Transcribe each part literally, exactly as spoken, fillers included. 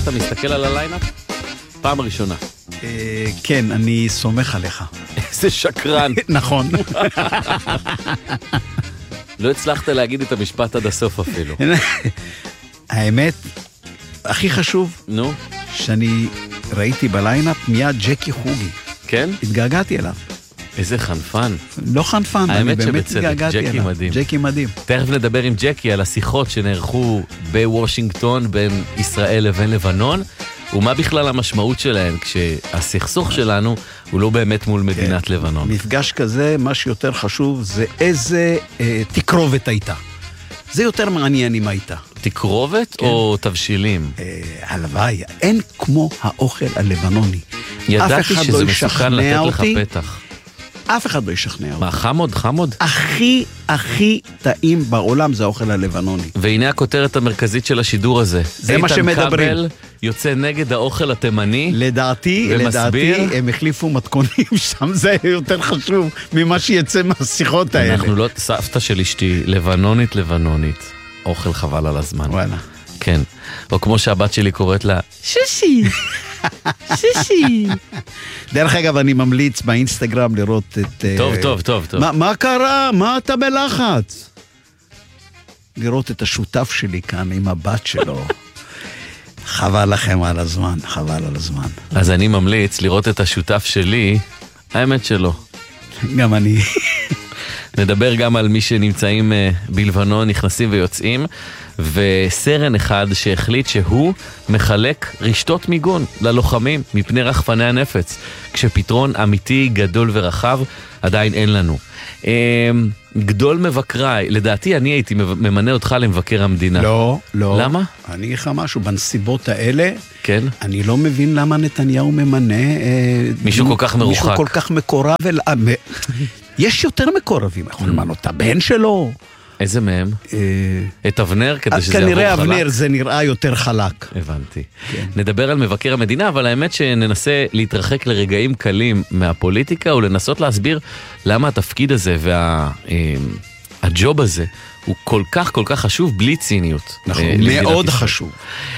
אתה מסתכל על הליינאפ? פעם ראשונה. כן, אני סומך עליך. איזה שקרן. נכון. לא הצלחת להגיד את המשפט עד הסוף אפילו. האמת, הכי חשוב, נו? שאני ראיתי בליינאפ מיד ג'קי חוגי. כן? התגעגעתי אליו. איזה חנפן. לא חנפן, אני באמת התגעגעתי אליו. ג'קי מדהים. ג'קי מדהים. תכף נדבר עם ג'קי על השיחות שנערכו בוושינגטון בין ישראל לבין לבנון, ומה בכלל המשמעות שלהן כשהסכסוך שלנו הוא לא באמת מול מדינת לבנון. מפגש כזה, מה שיותר חשוב זה איזה אה, תקרובת הייתה. זה יותר מעניין אם הייתה. תקרובת או תבשילים? אה, הלוואי, אין כמו האוכל הלבנוני. ידעתי שזה מסוכן לתת לך פתח. אף אחד לא ישכנע אותי. מה, חמוד, חמוד? הכי, הכי טעים בעולם זה האוכל הלבנוני. והנה הכותרת המרכזית של השידור הזה. זה מה שמדברים. איתן כבל יוצא נגד האוכל התימני. לדעתי, ומסביר. לדעתי, הם החליפו מתכונים שם, זה יותר חשוב ממה שיצא מהשיחות האלה. אנחנו לא, סבתא של אשתי, לבנונית, לבנונית. אוכל חבל על הזמן. וואלה. כן. או כמו שהבת שלי קוראת לה, שושי. שישי. דרך אגב, אני ממליץ באינסטגרם לראות את... טוב, טוב, טוב, טוב. מה, מה קרה? מה אתה בלחץ? לראות את השותף שלי כאן עם הבת שלו. חבל לכם על הזמן, חבל על הזמן. אז אני ממליץ לראות את השותף שלי, האמת שלא. גם אני. נדבר גם על מי שנמצאים בלבנון, נכנסים ויוצאים, וסרן אחד שהחליט שהוא מחלק רשתות מיגון ללוחמים מפני רחפני הנפץ, כשפתרון אמיתי, גדול ורחב עדיין אין לנו. גדול מבקריי, לדעתי אני הייתי ממנה אותך למבקר המדינה. לא, לא. למה? אני אגיד לך משהו, בנסיבות האלה, כן? אני לא מבין למה נתניהו ממנה... מישהו כל כך מרוחק. מישהו כל כך מקורב אל... יש יותר מקורבים, יכול למנות את הבן שלו. איזה מהם? את אבנר, כדי שזה יעבור חלק? כנראה אבנר זה נראה יותר חלק. הבנתי. נדבר על מבקר המדינה, אבל האמת שננסה להתרחק לרגעים קלים מהפוליטיקה, ולנסות להסביר למה התפקיד הזה והג'וב הזה הוא כל כך כל כך חשוב בלי ציניות. נכון, מאוד חשוב.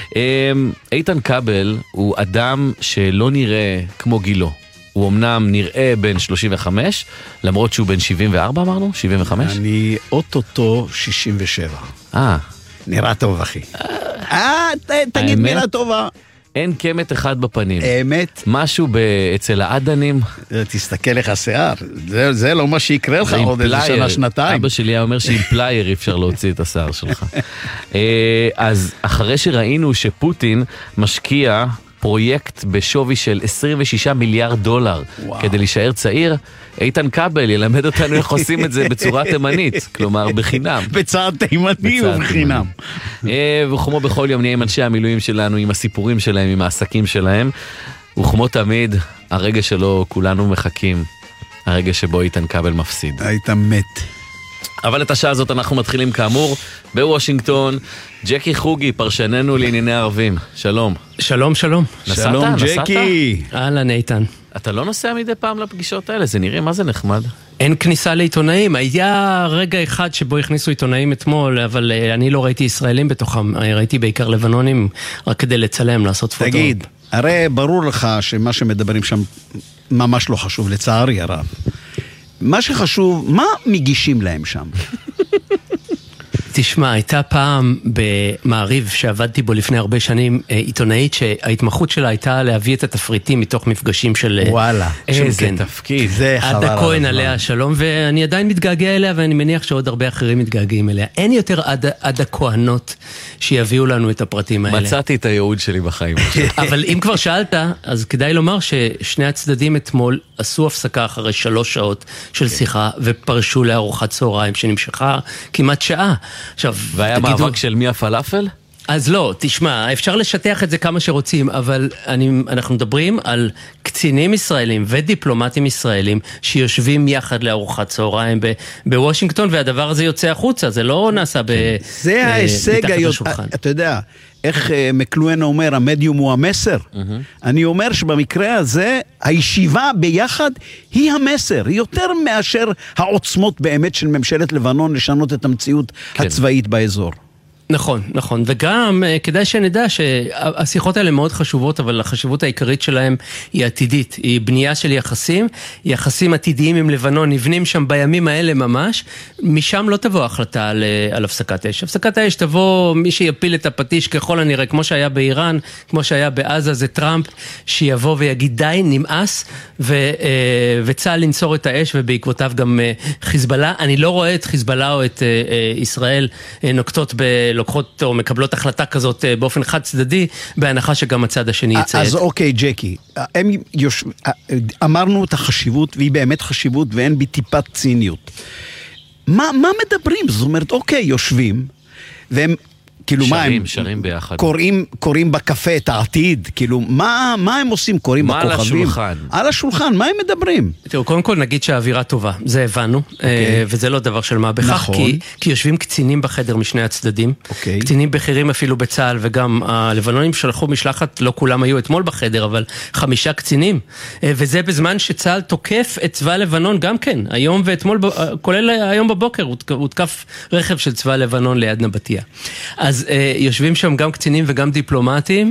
איתן כבל הוא אדם שלא נראה כמו גילו. הוא אמנם נראה בן שלושים וחמש, למרות שהוא בן שבעים וארבע אמרנו? שבעים וחמש? אני אוטוטו שישים ושבע. אה. נראה טוב, אחי. אה, תגיד מילה טובה. אין קמת אחד בפנים. אמת. משהו אצל העדנים. תסתכל לך שיער. זה לא מה שיקרה לך עוד איזה שנה, שנתיים. אבא שלי היה אומר שעם פלייר אי אפשר להוציא את השיער שלך. אז אחרי שראינו שפוטין משקיע פרויקט בשווי של עשרים ושישה מיליארד דולר כדי להישאר צעיר, איתן כבל ילמד אותנו איך עושים את זה בצורה תימנית, כלומר בחינם. בצעד תימני ובחינם. וכמו בכל יום נהיה עם אנשי המילואים שלנו, עם הסיפורים שלהם, עם העסקים שלהם, וכמו תמיד, הרגע שלו כולנו מחכים, הרגע שבו איתן כבל מפסיד. היית מת. אבל את השעה הזאת אנחנו מתחילים כאמור בוושינגטון. ג'קי חוגי, פרשננו לענייני ערבים. שלום. שלום, שלום. נסעת? שלום, נסעת? ג'קי. אהלן, איתן. אתה לא נוסע מדי פעם לפגישות האלה? זה נראה מה זה נחמד. אין כניסה לעיתונאים. היה רגע אחד שבו הכניסו עיתונאים אתמול, אבל אני לא ראיתי ישראלים בתוכם. ראיתי בעיקר לבנונים, רק כדי לצלם, לעשות פוטו. תגיד, הרי ברור לך שמה שמדברים שם ממש לא חשוב, לצערי הרב. מה שחשוב, מה מגישים להם שם? תשמע, הייתה פעם במעריב שעבדתי בו לפני הרבה שנים, עיתונאית שההתמחות שלה הייתה להביא את התפריטים מתוך מפגשים של... וואלה, איזה כן. תפקיד. זה חבל. עדה כהן עליה שלום, ואני עדיין מתגעגע אליה, ואני מניח שעוד הרבה אחרים מתגעגעים אליה. אין יותר עדה, עדה כהנות שיביאו לנו את הפרטים האלה. מצאתי את הייעוד שלי בחיים. אבל אם כבר שאלת, אז כדאי לומר ששני הצדדים אתמול עשו הפסקה אחרי שלוש שעות של שיחה, ופרשו לארוחת צהריים שנמשכה כמעט שעה. עכשיו, והיה תגידו, מאבק של מי הפלאפל? אז לא, תשמע, אפשר לשטח את זה כמה שרוצים, אבל אני, אנחנו מדברים על קצינים ישראלים ודיפלומטים ישראלים שיושבים יחד לארוחת צהריים בוושינגטון, והדבר הזה יוצא החוצה, זה לא נעשה ב... זה ההישג, אתה יודע, איך מקלואן אומר, המדיום הוא המסר. אני אומר שבמקרה הזה, הישיבה ביחד היא המסר, היא יותר מאשר העוצמות באמת של ממשלת לבנון לשנות את המציאות הצבאית באזור. נכון, נכון, וגם כדאי שנדע שהשיחות האלה מאוד חשובות, אבל החשיבות העיקרית שלהם היא עתידית, היא בנייה של יחסים, יחסים עתידיים עם לבנון, נבנים שם בימים האלה ממש, משם לא תבוא החלטה על, על הפסקת האש. הפסקת האש תבוא מי שיפיל את הפטיש ככל הנראה, כמו שהיה באיראן, כמו שהיה בעזה, זה טראמפ, שיבוא ויגיד די, נמאס, ו, וצה"ל לנצור את האש, ובעקבותיו גם חיזבאללה. אני לא רואה את חיזבאללה או את ישראל נוקטות ב... לוקחות או מקבלות החלטה כזאת באופן חד צדדי, בהנחה שגם הצד השני יצא. אז אוקיי, ג'קי, הם יוש... אמרנו את החשיבות, והיא באמת חשיבות, ואין בי טיפת ציניות. מה, מה מדברים? זאת אומרת, אוקיי, יושבים, והם, כאילו שרים, מה הם... שרים ביחד. קוראים, קוראים בקפה את העתיד, כאילו, מה, מה הם עושים? קוראים מה בכוכבים? על השולחן? על השולחן, מה הם מדברים? תראו, קודם כל נגיד שהאווירה טובה, זה הבנו, okay. וזה לא דבר של מה בכך, נכון. כי, כי יושבים קצינים בחדר משני הצדדים, okay. קצינים בכירים אפילו בצה"ל, וגם הלבנונים שלחו משלחת, לא כולם היו אתמול בחדר, אבל חמישה קצינים, וזה בזמן שצה"ל תוקף את צבא לבנון גם כן, היום ואתמול, כולל היום בבוקר, הותקף רכב של צבא לבנון ליד נבטיה. אז יושבים שם גם קצינים וגם דיפלומטים,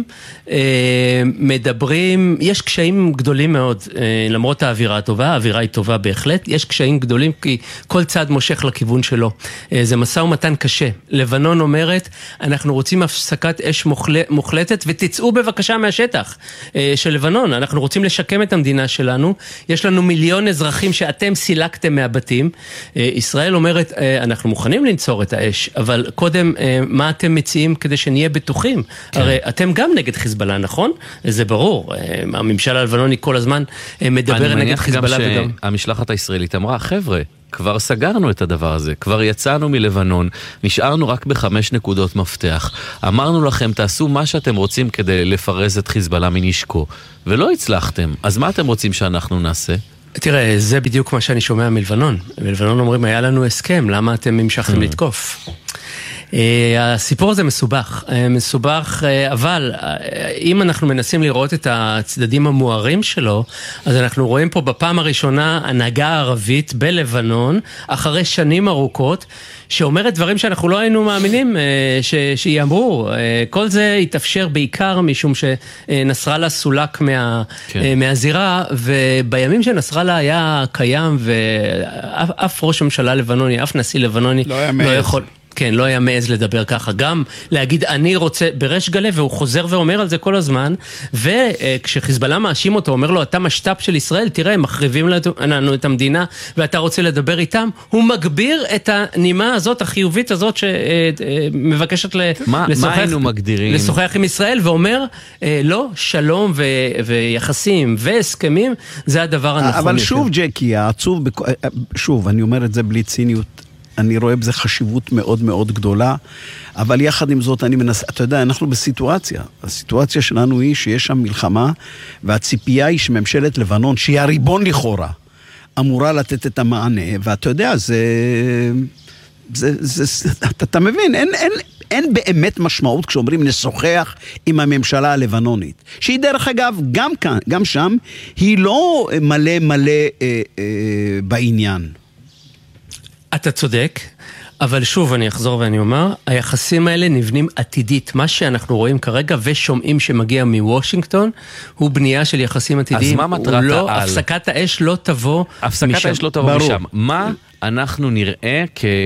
מדברים, יש קשיים גדולים מאוד, למרות האווירה הטובה, האווירה היא טובה בהחלט, יש קשיים גדולים כי כל צד מושך לכיוון שלו. זה מסע ומתן קשה. לבנון אומרת, אנחנו רוצים הפסקת אש מוחלטת, ותצאו בבקשה מהשטח של לבנון. אנחנו רוצים לשקם את המדינה שלנו, יש לנו מיליון אזרחים שאתם סילקתם מהבתים. ישראל אומרת, אנחנו מוכנים לנצור את האש, אבל קודם, מה אתם מציעים כדי שנהיה בטוחים? כן. הרי אתם גם נגד חיזבאללה, נכון? זה ברור. הממשל הלבנוני כל הזמן מדבר נגד חיזבאללה וגם... אני מניח גם שהמשלחת הישראלית אמרה, חבר'ה, כבר סגרנו את הדבר הזה, כבר יצאנו מלבנון, נשארנו רק בחמש נקודות מפתח. אמרנו לכם, תעשו מה שאתם רוצים כדי לפרז את חיזבאללה מנשקו, ולא הצלחתם. אז מה אתם רוצים שאנחנו נעשה? תראה, זה בדיוק מה שאני שומע מלבנון. מלבנון אומרים, היה לנו הסכם, למה אתם המשכתם לתקוף? הסיפור הזה מסובך, מסובך, אבל אם אנחנו מנסים לראות את הצדדים המוארים שלו, אז אנחנו רואים פה בפעם הראשונה הנהגה הערבית בלבנון, אחרי שנים ארוכות, שאומרת דברים שאנחנו לא היינו מאמינים ש... שיאמרו. כל זה התאפשר בעיקר משום שנסראללה סולק מה... כן. מהזירה, ובימים שנסראללה היה קיים, ואף ראש ממשלה לבנוני, אף נשיא לבנוני לא, לא יכול... כן, לא היה מעז לדבר ככה, גם להגיד אני רוצה ברש גלה, והוא חוזר ואומר על זה כל הזמן, וכשחיזבאללה מאשים אותו, אומר לו, אתה משת"פ של ישראל, תראה, הם מחריבים לנו את המדינה, ואתה רוצה לדבר איתם, הוא מגביר את הנימה הזאת, החיובית הזאת, שמבקשת לשוחח עם ישראל, ואומר, לא, שלום ויחסים והסכמים, זה הדבר הנכון. אבל שוב, ג'קי, העצוב, שוב, אני אומר את זה בלי ציניות, אני רואה בזה חשיבות מאוד מאוד גדולה, אבל יחד עם זאת אני מנסה, אתה יודע, אנחנו בסיטואציה, הסיטואציה שלנו היא שיש שם מלחמה, והציפייה היא שממשלת לבנון, שהיא הריבון לכאורה, אמורה לתת את המענה, ואתה יודע, זה, זה, זה, זה אתה, אתה מבין, אין, אין, אין באמת משמעות כשאומרים נשוחח עם הממשלה הלבנונית, שהיא דרך אגב, גם כאן, גם שם, היא לא מלא מלא אה, אה, בעניין. אתה צודק, אבל שוב אני אחזור ואני אומר, היחסים האלה נבנים עתידית. מה שאנחנו רואים כרגע ושומעים שמגיע מוושינגטון, הוא בנייה של יחסים עתידיים. אז מה מטרת לא, העל? הפסקת האש לא תבוא הפסקת משם. האש לא תבוא ברור. משם. מה אנחנו נראה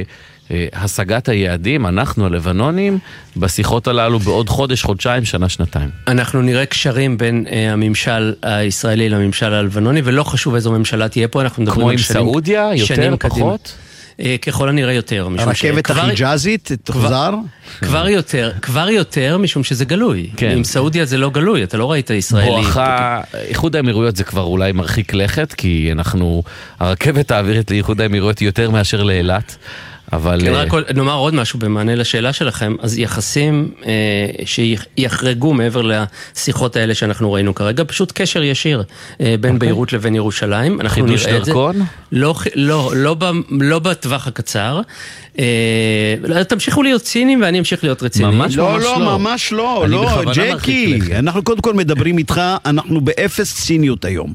כהשגת היעדים, אנחנו הלבנונים, בשיחות הללו בעוד חודש, חודשיים, שנה, שנתיים? אנחנו נראה קשרים בין הממשל הישראלי לממשל הלבנוני, ולא חשוב איזו ממשלה תהיה פה, אנחנו מדברים כמו עם סעודיה, יותר, פחות? ככל הנראה יותר. הרכבת החיג'אזית תוחזר? כבר יותר, כבר יותר, משום שזה גלוי. עם סעודיה זה לא גלוי, אתה לא ראית ישראלי. בואכה, איחוד האמירויות זה כבר אולי מרחיק לכת, כי אנחנו, הרכבת האווירית לאיחוד האמירויות היא יותר מאשר לאילת. אבל... כן, רק נאמר עוד משהו במענה לשאלה שלכם, אז יחסים אה, שיחרגו מעבר לשיחות האלה שאנחנו ראינו כרגע, פשוט קשר ישיר אה, בין okay. ביירות לבין ירושלים. חידוש דרכון? לא, לא, לא, לא, לא בטווח הקצר. אה, תמשיכו להיות ציניים ואני אמשיך להיות רציני. ממש לא, ממש לא. לא, ממש לא, לא, ג'קי. אנחנו קודם כל מדברים איתך, אנחנו באפס ציניות היום.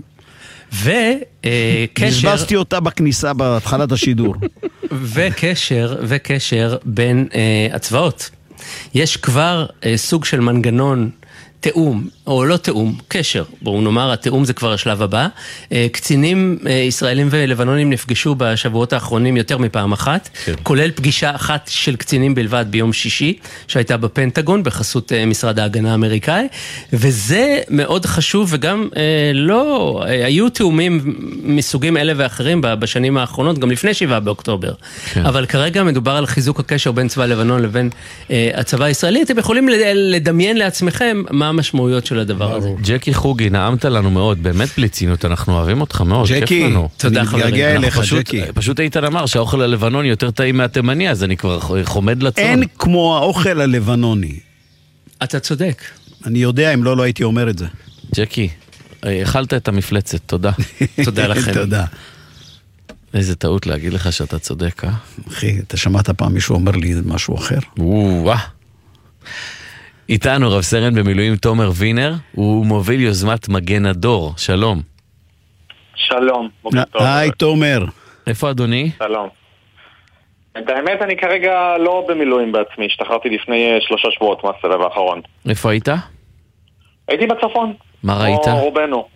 וקשר... נשבסתי אותה בכניסה בהתחלת השידור. וקשר, וקשר בין uh, הצבאות. יש כבר אה, סוג של מנגנון תאום, או לא תאום, קשר. בואו נאמר, התאום זה כבר השלב הבא. קצינים ישראלים ולבנונים נפגשו בשבועות האחרונים יותר מפעם אחת, כן. כולל פגישה אחת של קצינים בלבד ביום שישי, שהייתה בפנטגון, בחסות משרד ההגנה האמריקאי, וזה מאוד חשוב, וגם לא, היו תאומים מסוגים אלה ואחרים בשנים האחרונות, גם לפני שבעה באוקטובר. כן. אבל כרגע מדובר על חיזוק הקשר בין צבא לבנון לבין הצבא הישראלי. אתם יכולים לדמיין לעצמכם מה המשמעויות של הדבר הזה. ג'קי חוגי, נעמת לנו מאוד, באמת בלי צינות, אנחנו אוהבים אותך מאוד, כיף לנו. תודה חברים. פשוט איתן אמר שהאוכל הלבנוני יותר טעים מהתימני, אז אני כבר חומד לצון. אין כמו האוכל הלבנוני. אתה צודק. אני יודע, אם לא, לא הייתי אומר את זה. ג'קי, אכלת את המפלצת, תודה. תודה לכם. תודה. איזה טעות להגיד לך שאתה צודק, אה? אחי, אתה שמעת פעם מישהו אומר לי משהו אחר? וואו. איתנו רב סרן במילואים תומר וינר, הוא מוביל יוזמת מגן הדור. שלום. שלום. היי תומר. איפה אדוני? שלום. את האמת אני כרגע לא במילואים בעצמי, השתחררתי לפני שלושה שבועות מהסבב האחרון. איפה היית? הייתי בצפון. מה ראית? או רובנו.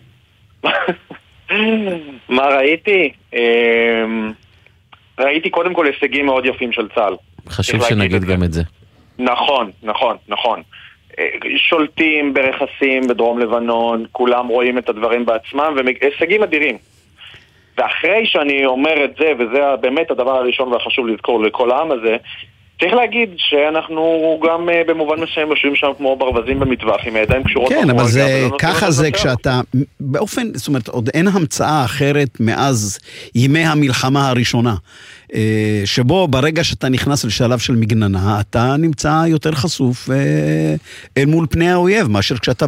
מה ראיתי? ראיתי קודם כל הישגים מאוד יפים של צה"ל. חשוב שנגיד גם את זה. נכון, נכון, נכון. שולטים ברכסים בדרום לבנון, כולם רואים את הדברים בעצמם, והישגים אדירים. ואחרי שאני אומר את זה, וזה באמת הדבר הראשון והחשוב לזכור לכל העם הזה, צריך להגיד שאנחנו גם במובן מסוים יושבים שם כמו ברווזים במטווח, עם הידיים קשורות. כן, אבל זה, ככה זה כשאתה, באופן, זאת אומרת, עוד אין המצאה אחרת מאז ימי המלחמה הראשונה, שבו ברגע שאתה נכנס לשלב של מגננה, אתה נמצא יותר חשוף אל מול פני האויב, מאשר כשאתה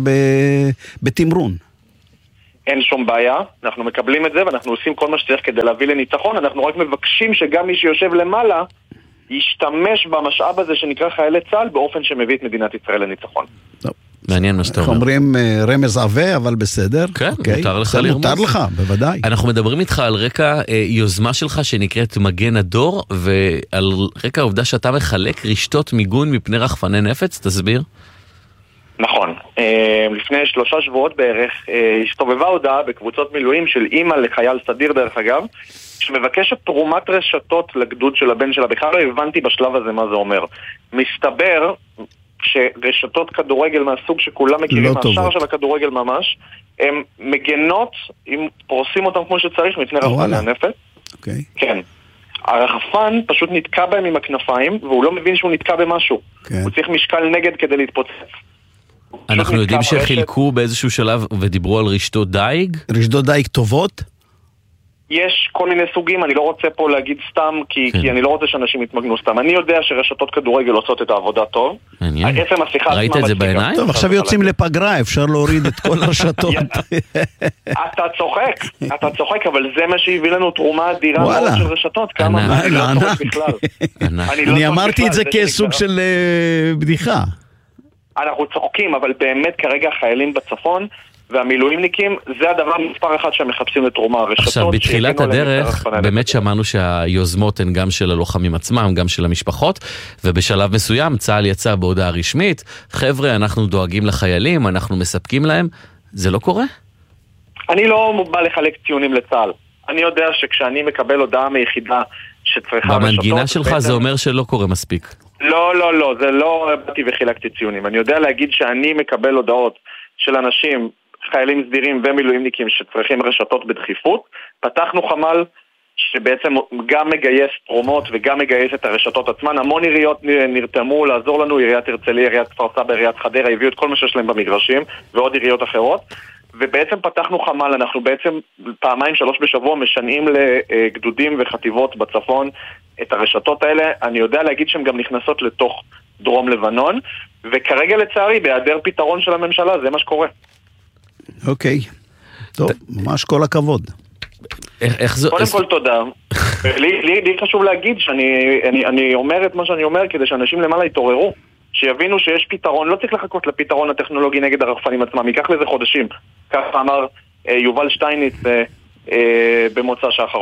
בתמרון. אין שום בעיה, אנחנו מקבלים את זה, ואנחנו עושים כל מה שצריך כדי להביא לניצחון, אנחנו רק מבקשים שגם מי שיושב למעלה, ישתמש במשאב הזה שנקרא חיילי צה"ל באופן שמביא את מדינת ישראל לניצחון. מעניין מה שאתה אומר. אומרים רמז עבה, אבל בסדר. כן, מותר לך לרמוז. מותר לך, בוודאי. אנחנו מדברים איתך על רקע יוזמה שלך שנקראת מגן הדור, ועל רקע העובדה שאתה מחלק רשתות מיגון מפני רחפני נפץ, תסביר? נכון. לפני שלושה שבועות בערך הסתובבה הודעה בקבוצות מילואים של אימא לחייל סדיר דרך אגב, שמבקשת תרומת רשתות לגדוד של הבן שלה. בכלל לא הבנתי בשלב הזה מה זה אומר. מסתבר שרשתות כדורגל מהסוג שכולם מכירים לא מהשאר של הכדורגל ממש, הן מגנות, אם פורסים אותם כמו שצריך, מפני רחפני הנפץ. אוקיי. כן. הרחפן פשוט נתקע בהם עם הכנפיים, והוא לא מבין שהוא נתקע במשהו. כן. הוא צריך משקל נגד כדי להתפוצץ. אנחנו יודעים שחילקו באיזשהו שלב ודיברו על רשתות דייג? רשתות דייג טובות? יש כל מיני סוגים, אני לא רוצה פה להגיד סתם, כי, כן. כי אני לא רוצה שאנשים יתמגנו סתם. אני יודע שרשתות כדורגל עושות את העבודה טוב. מעניין. ראית את זה בעיניים? טוב, עכשיו יוצאים לפגרה, אפשר להוריד את כל הרשתות. אתה צוחק, אתה צוחק, אבל זה מה שהביא לנו תרומה אדירה מאוד של רשתות. כמה אני לא צוחק בכלל. אני אמרתי את זה כסוג של בדיחה. אנחנו צוחקים, אבל באמת כרגע החיילים בצפון והמילואימניקים, זה הדבר מספר אחד שהם מחפשים לתרומה. עכשיו, בתחילת הדרך, באמת שמענו שהיוזמות הן גם של הלוחמים עצמם, גם של המשפחות, ובשלב מסוים צה"ל יצא בהודעה רשמית, חבר'ה, אנחנו דואגים לחיילים, אנחנו מספקים להם, זה לא קורה? אני לא בא לחלק ציונים לצה"ל. אני יודע שכשאני מקבל הודעה מיחידה שצריכה... במנגינה שלך זה אומר שלא קורה מספיק. לא, לא, לא, זה לא באתי וחילקתי ציונים. אני יודע להגיד שאני מקבל הודעות של אנשים, חיילים סדירים ומילואימניקים שצריכים רשתות בדחיפות. פתחנו חמ"ל שבעצם גם מגייס תרומות וגם מגייס את הרשתות עצמן. המון עיריות נרתמו לעזור לנו, עיריית הרצליה, עיריית כפר סבא, עיריית חדרה, הביאו את כל מה שיש להם במגרשים ועוד עיריות אחרות. ובעצם פתחנו חמ"ל, אנחנו בעצם פעמיים שלוש בשבוע משנעים לגדודים וחטיבות בצפון את הרשתות האלה. אני יודע להגיד שהן גם נכנסות לתוך דרום לבנון, וכרגע לצערי בהיעדר פתרון של הממשלה זה מה שקורה. אוקיי, טוב, ממש כל הכבוד. קודם כל תודה. לי חשוב להגיד שאני אומר את מה שאני אומר כדי שאנשים למעלה יתעוררו, שיבינו שיש פתרון, לא צריך לחכות לפתרון הטכנולוגי נגד הרחפנים עצמם, ייקח לזה חודשים. ככה אמר יובל שטייניץ במוצ"ש האחרון.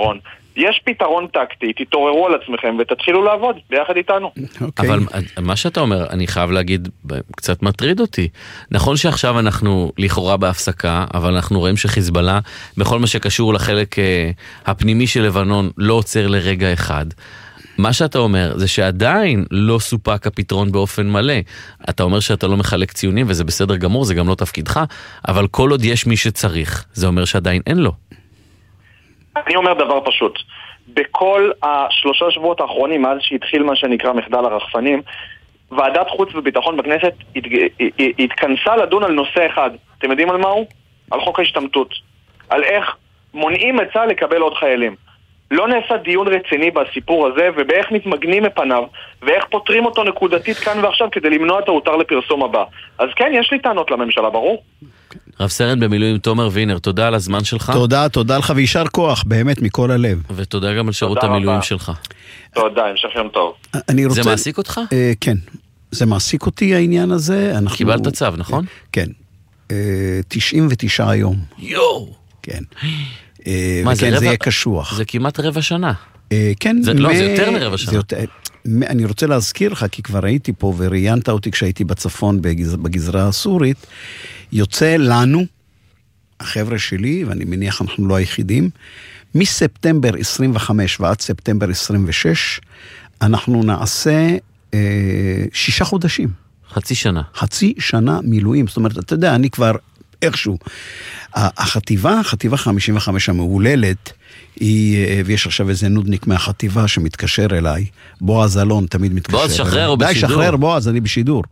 יש פתרון טקטי, תתעוררו על עצמכם ותתחילו לעבוד ביחד איתנו. Okay. אבל מה שאתה אומר, אני חייב להגיד, קצת מטריד אותי. נכון שעכשיו אנחנו לכאורה בהפסקה, אבל אנחנו רואים שחיזבאללה, בכל מה שקשור לחלק הפנימי של לבנון, לא עוצר לרגע אחד. מה שאתה אומר זה שעדיין לא סופק הפתרון באופן מלא. אתה אומר שאתה לא מחלק ציונים, וזה בסדר גמור, זה גם לא תפקידך, אבל כל עוד יש מי שצריך, זה אומר שעדיין אין לו. אני אומר דבר פשוט. בכל השלושה שבועות האחרונים, מאז שהתחיל מה שנקרא מחדל הרחפנים, ועדת חוץ וביטחון בכנסת התכנסה לדון על נושא אחד. אתם יודעים על מה הוא? על חוק ההשתמטות. על איך מונעים את צה"ל לקבל עוד חיילים. לא נעשה דיון רציני בסיפור הזה, ובאיך מתמגנים מפניו, ואיך פותרים אותו נקודתית כאן ועכשיו כדי למנוע את ההותר לפרסום הבא. אז כן, יש לי טענות לממשלה, ברור. רב סרן במילואים תומר וינר, תודה על הזמן שלך. תודה, תודה לך וישר כוח, באמת מכל הלב. ותודה גם על שירות המילואים שלך. תודה, המשך יום טוב. זה מעסיק אותך? כן, זה מעסיק אותי העניין הזה. קיבלת צו, נכון? כן. תשעים ותשעה יום. יואו! כן. וכן, זה יהיה קשוח. זה כמעט רבע שנה. כן. לא, זה יותר מרבע שנה. אני רוצה להזכיר לך, כי כבר הייתי פה וראיינת אותי כשהייתי בצפון בגזרה הסורית, יוצא לנו, החבר'ה שלי, ואני מניח אנחנו לא היחידים, מספטמבר עשרים וחמש ועד ספטמבר עשרים ושש, אנחנו נעשה אה, שישה חודשים. חצי שנה. חצי שנה מילואים. זאת אומרת, אתה יודע, אני כבר איכשהו. החטיבה, החטיבה חמישים וחמש המעוללת, היא, ויש עכשיו איזה נודניק מהחטיבה שמתקשר אליי, בועז אלון תמיד מתקשר אליי. בועז, שחרר או בשידור? די, שחרר, בועז, אני בשידור.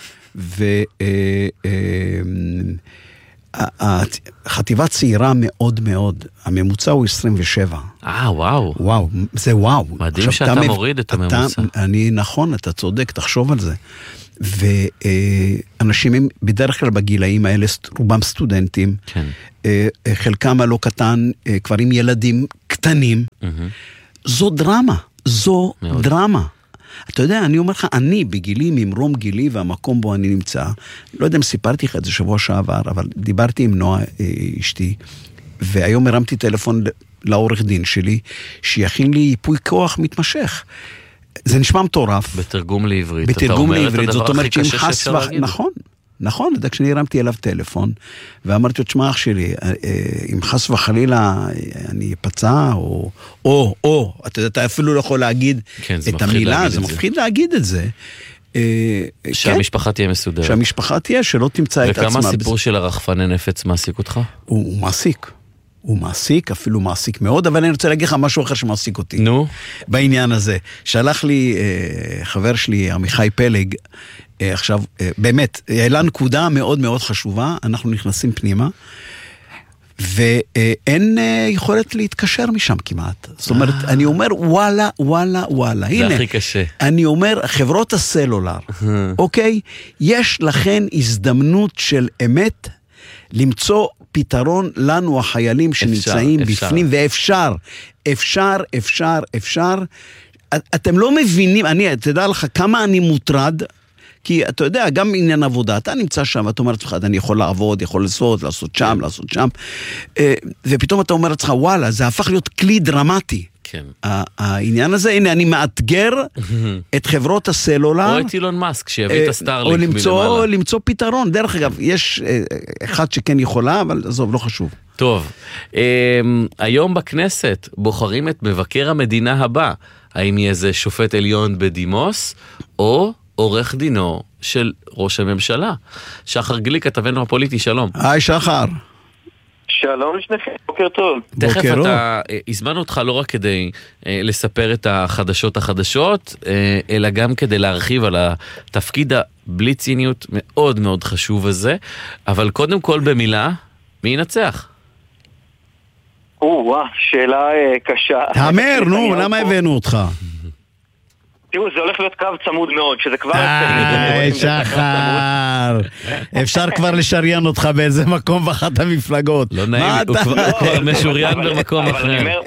והחטיבה צעירה מאוד מאוד, הממוצע הוא עשרים ושבע. אה, וואו. וואו, זה וואו. מדהים שאתה מוריד את הממוצע. אני, נכון, אתה צודק, תחשוב על זה. ואנשים הם בדרך כלל בגילאים האלה, רובם סטודנטים, כן. חלקם הלא קטן, כבר עם ילדים קטנים. זו דרמה, זו מאוד. דרמה. אתה יודע, אני אומר לך, אני בגילי, ממרום גילי והמקום בו אני נמצא, לא יודע אם סיפרתי לך את זה שבוע שעבר, אבל דיברתי עם נועה אשתי, והיום הרמתי טלפון לעורך דין שלי, שיכין לי ייפוי כוח מתמשך. זה נשמע מטורף. בתרגום לעברית. בתרגום לעברית, זאת אומרת שאם חס וח... נכון, נכון, אתה כשאני הרמתי אליו טלפון, ואמרתי לו, תשמע אח שלי, אם חס וחלילה אני פצע, או, או, או, אתה יודע, אתה אפילו לא יכול להגיד את המילה, זה מפחיד להגיד את זה. שהמשפחה תהיה מסודרת. שהמשפחה תהיה, שלא תמצא את עצמה. וכמה הסיפור של הרחפני נפץ מעסיק אותך? הוא מעסיק. הוא מעסיק, אפילו מעסיק מאוד, אבל אני רוצה להגיד לך משהו אחר שמעסיק אותי. נו? בעניין הזה. שלח לי אה, חבר שלי, עמיחי פלג, אה, עכשיו, אה, באמת, העלה נקודה מאוד מאוד חשובה, אנחנו נכנסים פנימה, ואין אה, יכולת להתקשר משם כמעט. זאת אומרת, אה. אני אומר, וואלה, וואלה, וואלה. זה הנה, הכי קשה. אני אומר, חברות הסלולר, אוקיי? יש לכן הזדמנות של אמת, למצוא פתרון לנו החיילים שנמצאים אפשר, בפנים, אפשר. ואפשר, אפשר, אפשר, אפשר. אתם לא מבינים, אני, תדע לך כמה אני מוטרד, כי אתה יודע, גם עניין עבודה, אתה נמצא שם, אתה אומר לך, אני יכול לעבוד, יכול לעשות, לעשות שם, לעשות שם, ופתאום אתה אומר לך, וואלה, זה הפך להיות כלי דרמטי. כן. העניין הזה, הנה, אני מאתגר את חברות הסלולר. או את אילון מאסק, שיביא את הסטארלינק מלמעלה. או למצוא פתרון. דרך אגב, יש אחד שכן יכולה, אבל עזוב, לא חשוב. טוב, היום בכנסת בוחרים את מבקר המדינה הבא. האם יהיה זה שופט עליון בדימוס, או עורך דינו של ראש הממשלה. שחר גליק, כתבנו הפוליטי, שלום. היי, שחר. שלום לשניכם, בוקר טוב. תכף אתה, הזמנו אותך לא רק כדי אה, לספר את החדשות החדשות, אה, אלא גם כדי להרחיב על התפקיד הבלי ציניות מאוד מאוד חשוב הזה, אבל קודם כל במילה, מי ינצח? או, וואו, שאלה אה, קשה. תאמר, נו, למה הבאנו אותך? תראו, זה הולך להיות קו צמוד מאוד, שזה כבר... איי, שחר, אפשר כבר לשריין אותך באיזה מקום באחת המפלגות. לא נעים, הוא כבר משוריין במקום אחר.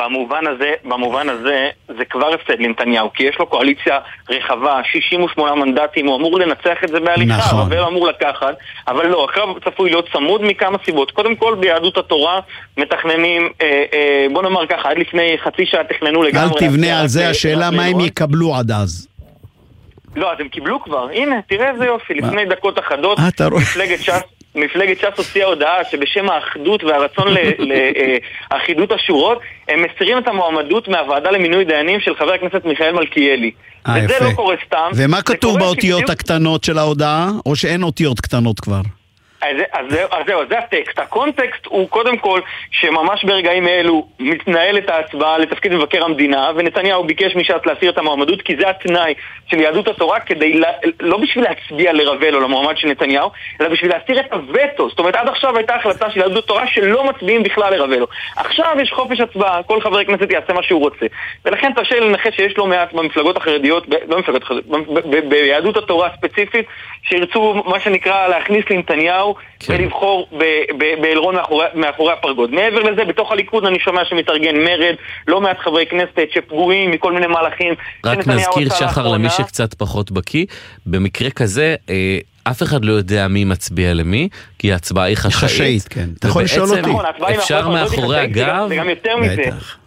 במובן הזה, במובן הזה, זה כבר הפסד לנתניהו, כי יש לו קואליציה רחבה, שישים ושמונה מנדטים, הוא אמור לנצח את זה בהליכה, נכון. אבל הוא אמור לקחת, אבל לא, עכשיו צפוי להיות צמוד מכמה סיבות. קודם כל, ביהדות התורה מתכננים, אה, אה, בוא נאמר ככה, עד לפני חצי שעה תכננו לגמרי... אל תבנה על זה, השאלה מה הם יקבלו עד אז. לא, אז הם קיבלו כבר, הנה, תראה איזה יופי, לפני דקות אחדות, מפלגת ש"ס, מפלגת ש"ס הוציאה הודעה שבשם האחדות והרצון לאחידות השורות, הם מסירים את המועמדות מהוועדה למינוי דיינים של חבר הכנסת מיכאל מלכיאלי. וזה לא קורה סתם. ומה כתוב באותיות הקטנות של ההודעה, או שאין אותיות קטנות כבר? אז, אז, אז זהו, זה הטקסט. הקונטקסט הוא קודם כל שממש ברגעים האלו מתנהלת ההצבעה לתפקיד מבקר המדינה, ונתניהו ביקש משעת להסיר את המועמדות, כי זה התנאי של יהדות התורה, כדי לא, לא בשביל להצביע לרבל או למועמד של נתניהו, אלא בשביל להסיר את הווטו. זאת אומרת, עד עכשיו הייתה החלטה של יהדות התורה שלא מצביעים בכלל לרבל. עכשיו יש חופש הצבעה, כל חבר כנסת יעשה מה שהוא רוצה. ולכן תרשה לי לנחש שיש לא מעט במפלגות החרדיות, לא במפלגות החרדיות, ביהדות התורה ספציפית, שירצו מה שנקרא להכניס לנתניהו כן. ולבחור באלרון מאחורי, מאחורי הפרגוד. מעבר לזה, בתוך הליכוד אני שומע שמתארגן מרד, לא מעט חברי כנסת שפגועים מכל מיני מהלכים. רק נזכיר שחר למי שקצת פחות בקיא, במקרה כזה, אה, אף אחד לא יודע מי מצביע למי, כי ההצבעה היא חשאית. חשאית, כן. אתה יכול לשאול אותי. אפשר מאחורי הגב. וגם יותר מזה.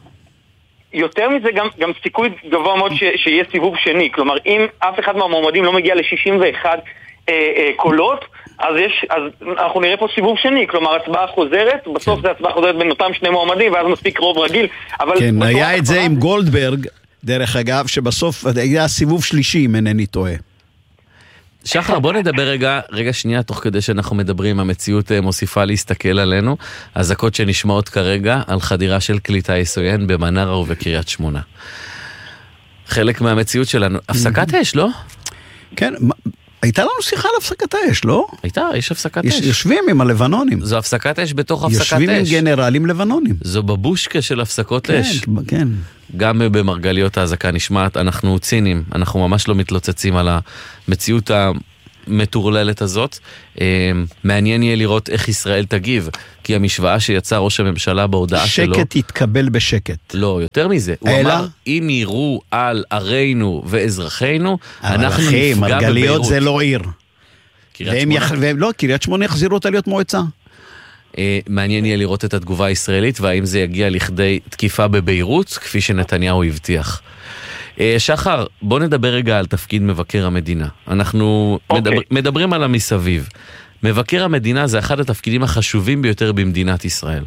יותר מזה גם, גם סיכוי גבוה מאוד ש, שיהיה סיבוב שני. כלומר, אם אף אחד מהמועמדים לא מגיע ל-שישים ואחת אה, אה, קולות, אז, יש, אז אנחנו נראה פה סיבוב שני. כלומר, הצבעה חוזרת, בסוף כן. זה הצבעה חוזרת בין אותם שני מועמדים, ואז מספיק רוב רגיל. אבל כן, היה את זה עם גולדברג, דרך אגב, שבסוף היה סיבוב שלישי, אם אינני טועה. שחר, בוא נדבר רגע, רגע שנייה, תוך כדי שאנחנו מדברים, המציאות מוסיפה להסתכל עלינו, הזעקות שנשמעות כרגע על חדירה של כלי יסויין במנרה ובקריית שמונה. חלק מהמציאות שלנו, הפסקת אש, לא? כן, הייתה לנו שיחה על הפסקת האש, לא? הייתה, יש הפסקת אש. יושבים עם הלבנונים. זו הפסקת אש בתוך הפסקת אש. יושבים עם גנרלים לבנונים. זו בבושקה של הפסקות אש. כן, כן. גם במרגליות ההזקה נשמעת, אנחנו צינים, אנחנו ממש לא מתלוצצים על המציאות המטורללת הזאת. מעניין יהיה לראות איך ישראל תגיב, כי המשוואה שיצא ראש הממשלה בהודעה שלו... שקט יתקבל בשקט. לא, יותר מזה. הוא אמר, אם יראו על ערינו ואזרחינו, אנחנו נפגע בביירות. מרגליות זה לא עיר. קריית שמונה? לא, קריית שמונה יחזירו אותה להיות מועצה. מעניין יהיה לראות את התגובה הישראלית, והאם זה יגיע לכדי תקיפה בביירות, כפי שנתניהו הבטיח. שחר, בוא נדבר רגע על תפקיד מבקר המדינה. אנחנו okay. מדבר, מדברים על המסביב. מבקר המדינה זה אחד התפקידים החשובים ביותר במדינת ישראל.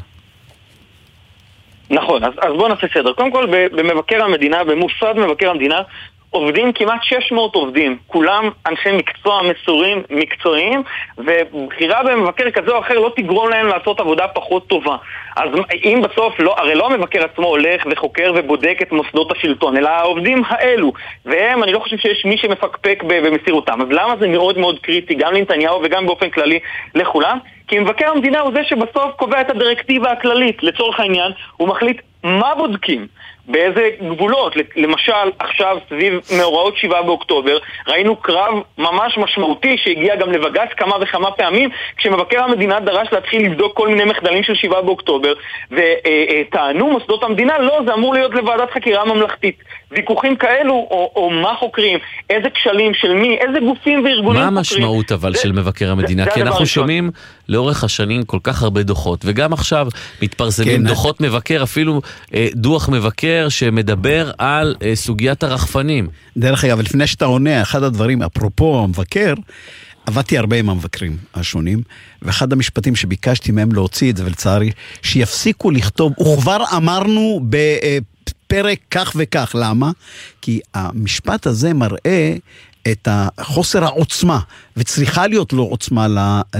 נכון, אז, אז בוא נעשה סדר. קודם כל, במבקר המדינה, במוסד מבקר המדינה, עובדים כמעט שש מאות עובדים, כולם אנשי מקצוע מסורים, מקצועיים, ובחירה במבקר כזה או אחר לא תגרום להם לעשות עבודה פחות טובה. אז אם בסוף, לא, הרי לא המבקר עצמו הולך וחוקר ובודק את מוסדות השלטון, אלא העובדים האלו, והם, אני לא חושב שיש מי שמפקפק במסירותם. אז למה זה מאוד מאוד קריטי, גם לנתניהו וגם באופן כללי לכולם? כי מבקר המדינה הוא זה שבסוף קובע את הדירקטיבה הכללית. לצורך העניין, הוא מחליט מה בודקים, באיזה גבולות. למשל, עכשיו סביב מאורעות שבעה באוקטובר, ראינו קרב ממש משמעותי שהגיע גם לבג"ץ כמה וכמה פעמים, כשמבקר המדינה דרש להתחיל לבדוק כל מיני מחדלים של שבעה באוקטובר, וטענו מוסדות המדינה, לא, זה אמור להיות לוועדת חקירה ממלכתית. ויכוחים כאלו, או, או מה חוקרים, איזה כשלים של מי, איזה גופים וארגונים חוקרים. מה המשמעות אבל זה, של מבקר המדינה? זה, כי זה אנחנו שומעים לאורך השנים כל כך הרבה דוחות, וגם עכשיו מתפרסמים כן. דוחות מבקר, אפילו אה, דוח מבקר שמדבר על אה, סוגיית הרחפנים. דרך אגב, לפני שאתה עונה, אחד הדברים, אפרופו המבקר, עבדתי הרבה עם המבקרים השונים, ואחד המשפטים שביקשתי מהם להוציא את זה, ולצערי, שיפסיקו לכתוב, וכבר אמרנו ב... פרק כך וכך. למה? כי המשפט הזה מראה את חוסר העוצמה, וצריכה להיות לו עוצמה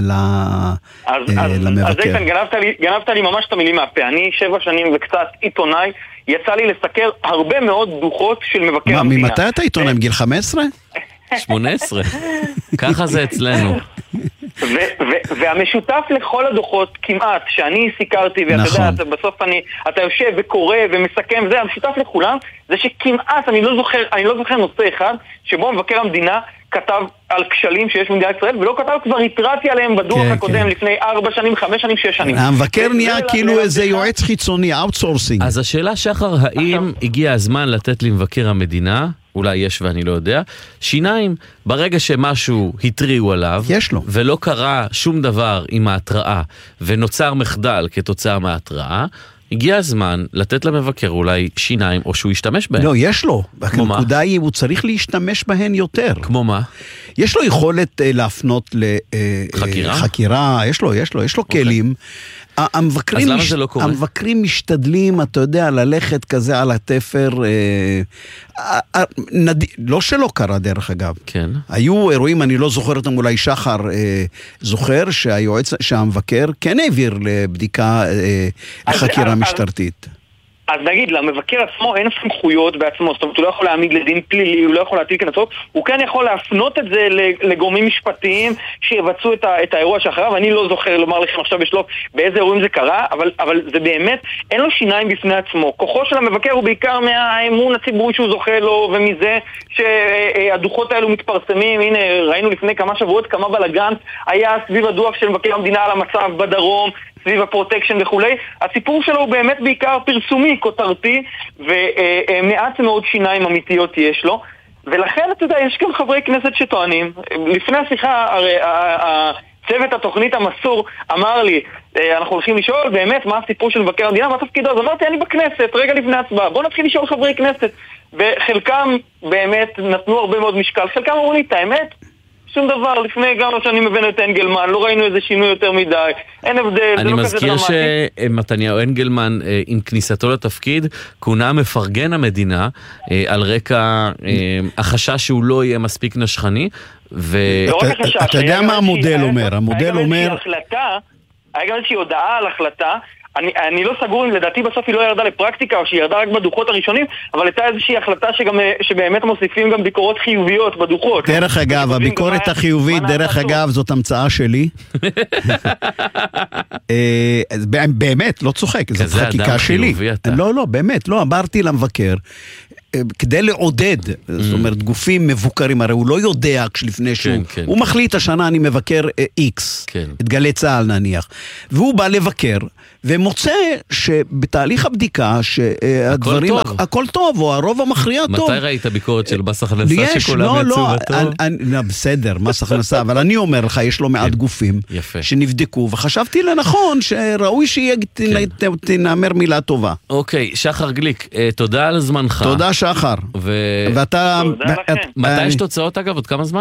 למבקר. אז איתן, גנבת לי ממש את המילים מהפה. אני שבע שנים וקצת עיתונאי, יצא לי לסקר הרבה מאוד דוחות של מבקר המדינה. ממתי אתה עיתונאי? מגיל חמש עשרה? שמונה עשרה. ככה זה אצלנו. והמשותף לכל הדוחות כמעט שאני סיקרתי, ואתה יודע, בסוף אתה יושב וקורא ומסכם, זה המשותף לכולם, זה שכמעט אני לא זוכר אני לא זוכר נושא אחד שבו מבקר המדינה כתב על כשלים שיש במדינת ישראל, ולא כתב כבר התרעתי עליהם בדוח כן, הקודם כן. לפני ארבע שנים, חמש שנים, שש שנים. המבקר נהיה וזה כאילו לה- איזה לה- יועץ חיצוני, אאוטסורסינג. אז השאלה, שחר, האם הגיע הזמן לתת למבקר המדינה, אולי יש ואני לא יודע, שיניים ברגע שמשהו התריעו עליו, יש לו. ולא קרה שום דבר עם ההתראה, ונוצר מחדל כתוצאה מההתראה, הגיע הזמן לתת למבקר אולי שיניים, או שהוא ישתמש בהן. לא, יש לו. כמו מה? הנקודה היא, הוא צריך להשתמש בהן יותר. כמו מה? יש לו יכולת אה, להפנות חקירה? לחקירה, יש לו, יש לו, יש לו כלים. ה- המבקרים, אז למה מש- זה לא קורה? המבקרים משתדלים, אתה יודע, ללכת כזה על התפר, אה, אה, אה, נד... לא שלא קרה דרך אגב. כן. היו אירועים, אני לא זוכר אותם, אולי שחר אה, זוכר, שהיועץ, שהמבקר כן העביר לבדיקה, אה, אז- לחקירה אז- משטרתית. אז נגיד, למבקר עצמו אין סמכויות בעצמו, זאת אומרת, הוא לא יכול להעמיד לדין פלילי, הוא לא יכול להטיל קנסות, הוא כן יכול להפנות את זה לגורמים משפטיים שיבצעו את, ה, את האירוע שאחריו. אני לא זוכר לומר לכם עכשיו בשלוף באיזה אירועים זה קרה, אבל, אבל זה באמת, אין לו שיניים בפני עצמו. כוחו של המבקר הוא בעיקר מהאמון הציבורי שהוא זוכה לו, ומזה שהדוחות האלו מתפרסמים. הנה, ראינו לפני כמה שבועות כמה בלגן היה סביב הדוח של מבקר המדינה על המצב בדרום, סביב הפרוטקשן וכולי. הסיפור שלו הוא באמת בעיקר פרסומי, כותרתי, ומעט מאוד שיניים אמיתיות יש לו. ולכן, אתה יודע, יש גם חברי כנסת שטוענים. לפני השיחה, הרי צוות התוכנית המסור אמר לי, אנחנו הולכים לשאול באמת מה הסיפור של מבקר המדינה, מה תפקידו? אז אמרתי, אני בכנסת, רגע לפני הצבעה, בואו נתחיל לשאול חברי כנסת. וחלקם באמת נתנו הרבה מאוד משקל, חלקם אמרו לי, את האמת, שום דבר, לפני גם שאני מבין את אנגלמן, לא ראינו איזה שינוי יותר מדי, אין הבדל, זה אני לא כזה מזכיר דרמטי. שמתניהו אנגלמן, אה, עם כניסתו לתפקיד, כונה מפרגן המדינה, אה, על רקע אה, החשש שהוא לא יהיה מספיק נשכני, ו... לא רק אתה- החשש, אתה היה יודע גם מה איזושהי- המודל היה- אומר? המודל היה גם איזושהי אומר- החלטה, היה גם איזושהי הודעה על החלטה, אני, אני לא סגור אם לדעתי בסוף היא לא ירדה לפרקטיקה או שהיא ירדה רק בדוחות הראשונים, אבל הייתה איזושהי החלטה שגם, שבאמת מוסיפים גם ביקורות חיוביות בדוחות. דרך אגב, שכותבים הביקורת גם החיובית, מה דרך נעשה טוב. אגב, זאת המצאה שלי. אה, אז באמת, לא צוחק, זאת כזה חקיקה אדם שלי. חיובי אתה. לא, לא, באמת, לא, אמרתי למבקר, אה, כדי לעודד, זאת אומרת, גופים מבוקרים, הרי הוא לא יודע כשלפני שהוא, כן. הוא מחליט השנה אני מבקר איקס, כן. את גלי צהל נניח, והוא בא לבקר, ומוצא שבתהליך הבדיקה, שהדברים, טוב. הכל טוב, או הרוב המכריע טוב. מתי ראית ביקורת של מס הכנסה יש, שכולם לא, יצאו לא, בטוב? אני, אני, לא, בסדר, מס הכנסה, אבל אני אומר לך, יש לו מעט גופים יפה. שנבדקו, וחשבתי לנכון שראוי שיהיה, כן. תנאמר מילה טובה. אוקיי, שחר גליק, אה, תודה על זמנך. תודה שחר. ו... ואתה... תודה לכם. את- מתי אני- יש תוצאות אגב? עוד כמה זמן?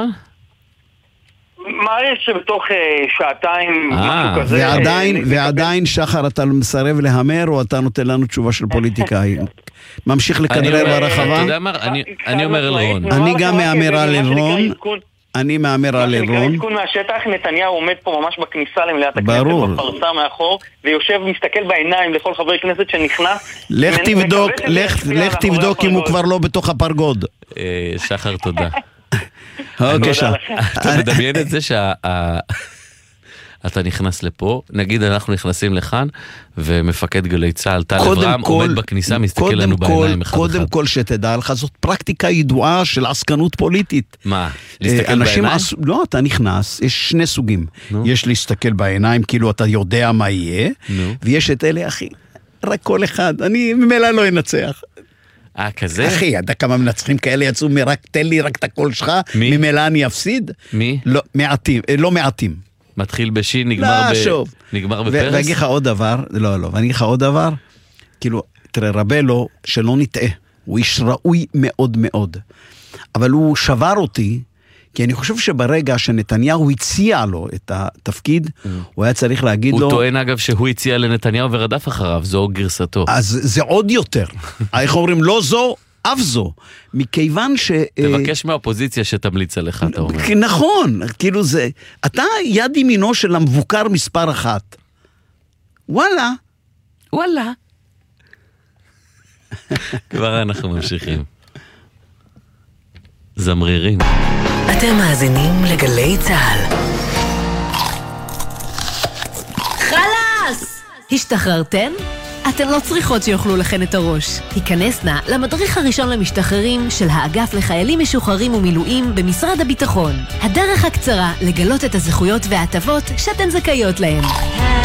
מעריך שבתוך אה, שעתיים, אה, משהו כזה. ועדיין, אה, ועדיין שחר, אתה מסרב להמר, או אתה נותן לנו תשובה של פוליטיקאי? ממשיך אני לכדרר אומר- ברחבה? אתה יודע מה? אני- אני אומר לרון. אני גם מהמר על אלרון. אני מהמר על מה שנקרא אלרון. עדכון מהשטח, נתניהו עומד פה ממש בכניסה למליאת הכנסת, ברור. בפרסה מאחור, ויושב מסתכל בעיניים לכל חבר כנסת שנכנס. לך מנ- תבדוק, מקווה שזה לך ישפיע לך מאחורי תבדוק אם הוא הפרגוד. כבר לא בתוך הפרגוד. אה, שחר, תודה. אוקיי, שחר. אתה מדמיין את זה שה... ה- אתה נכנס לפה, נגיד אנחנו נכנסים לכאן, ומפקד גלי צהל, טל אברהם, עומד בכניסה, מסתכל קודם לנו כל- בעיניים אחד קודם אחד. כל שתדע לך, זאת פרקטיקה ידועה של עסקנות פוליטית. מה? להסתכל אנשים בעיניים? עשו- לא, אתה נכנס, יש שני סוגים. נו. יש להסתכל בעיניים, כאילו אתה יודע מה יהיה, נו. ויש את אלה, אחי, רק כל אחד, אני ממילא לא אנצח. אה, כזה? אחי, אתה כמה מנצחים כאלה יצאו מרק, תן לי רק את הקול שלך, מי? ממילא אני אפסיד? מי? לא, מעטים, אה, לא מעטים. מתחיל בשי, נגמר לא, ב... שוב. נגמר ו- בפרס? ואגיד לך עוד דבר, לא, לא, ואני אגיד לך עוד דבר, כאילו, תראה, רבלו, שלא נטעה, הוא איש ראוי מאוד מאוד, אבל הוא שבר אותי, כי אני חושב שברגע שנתניהו הציע לו את התפקיד, הוא היה צריך להגיד הוא לו, טוען אגב שהוא הציע לנתניהו ורדף אחריו, זו גרסתו. אז זה עוד יותר, איך אומרים, לא זו, אף זו, מכיוון ש... תבקש מהאופוזיציה שתמליץ עליך, אתה אומר. כי נכון, כאילו זה, אתה יד ימינו של המבוקר מספר אחת. וואלה. וואלה. כבר אנחנו ממשיכים. זמרירים. אתם מאזינים לגלי צהל. חלאס! השתחררתם? אתן לא צריכות שיוכלו לכן את הראש. היכנסנה למדריך הראשון למשתחררים של האגף לחיילים משוחררים ומילואים במשרד הביטחון. הדרך הקצרה לגלות את הזכויות וההטבות שאתן זכאיות להן.